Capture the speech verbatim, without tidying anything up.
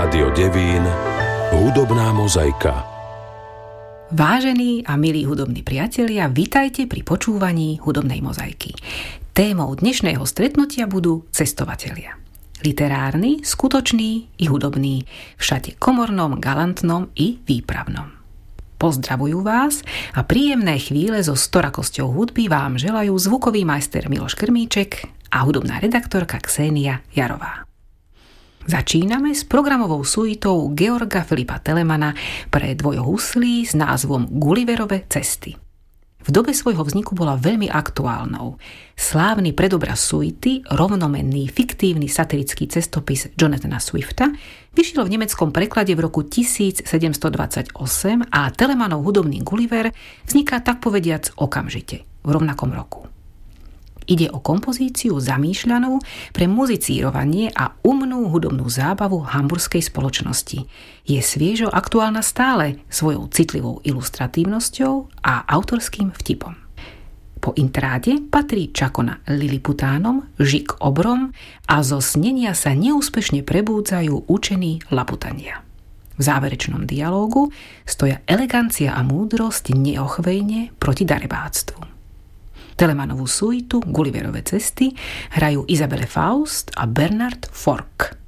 Rádio Devín, hudobná mozaika. Vážení a milí hudobní priatelia, vitajte pri počúvaní hudobnej mozaiky. Témou dnešného stretnutia budú cestovatelia. Literárny, skutočný i hudobný, všade komornom, galantnom i výpravnom. Pozdravujú vás a príjemné chvíle so storakosťou hudby vám želajú zvukový majster Miloš Krmíček a hudobná redaktorka Ksenia Jarová. Začíname s programovou suitou Georga Filipa Telemana pre dvojhuslí s názvom Gulliverove cesty. V dobe svojho vzniku bola veľmi aktuálnou. Slávny predobraz suity, rovnomenný fiktívny satirický cestopis Jonathana Swifta, vyšiel v nemeckom preklade v roku tisícsedemstodvadsaťosem a Telemanov hudobný Gulliver vzniká tak povediac okamžite, v rovnakom roku. Ide o kompozíciu zamýšľanú pre muzicírovanie a umnú hudobnú zábavu hamburskej spoločnosti. Je sviežo aktuálna stále svojou citlivou ilustratívnosťou a autorským vtipom. Po intráde patrí čakona Liliputánom, žik obrom a zo snenia sa neúspešne prebúdzajú učení Laputania. V záverečnom dialógu stoja elegancia a múdrosť neochvejne proti darebáctvu. Telemanovú suitu Gulliverove cesty hrajú Isabelle Faust a Bernard Fork.